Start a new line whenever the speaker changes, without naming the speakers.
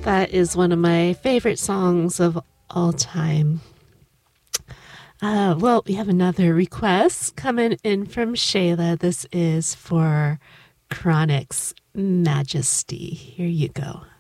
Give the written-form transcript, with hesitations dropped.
That is one of my favorite songs of all time. Well, we have another request coming in from Shayla. This is for Chronix's Majesty. Here you go.